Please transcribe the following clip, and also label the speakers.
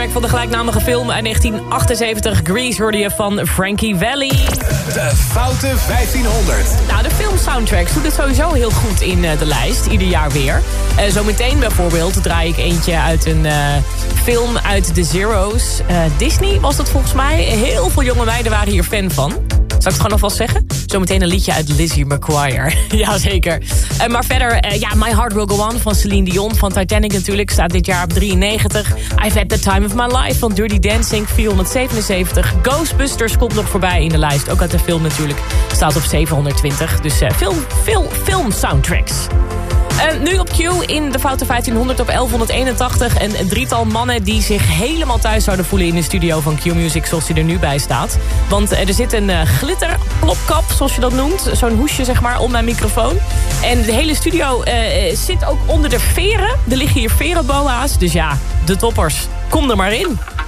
Speaker 1: Van de gelijknamige film uit 1978, Grease, hoorde je van Frankie Valli.
Speaker 2: De Foute 1500.
Speaker 1: Nou, de filmsoundtracks doet het sowieso heel goed in de lijst, ieder jaar weer. Zometeen bijvoorbeeld draai ik eentje uit een film uit de Zero's. Disney was dat volgens mij. Heel veel jonge meiden waren hier fan van. Zal ik het gewoon alvast zeggen? Zometeen een liedje uit Lizzie McGuire. Jazeker. Maar verder, My Heart Will Go On van Celine Dion. Van Titanic natuurlijk, staat dit jaar op 93. I've Had the Time of My Life van Dirty Dancing, 477. Ghostbusters komt nog voorbij in de lijst. Ook uit de film natuurlijk. Staat op 720. Dus veel film-soundtracks. Nu op Q in de Foute 1500 op 1181. Een drietal mannen die zich helemaal thuis zouden voelen in de studio van Q-Music zoals die er nu bij staat. Want er zit een glitterplopkap, zoals je dat noemt. Zo'n hoesje zeg maar om mijn microfoon. En de hele studio zit ook onder de veren. Er liggen hier verenboa's. Dus ja, de toppers. Kom er maar in.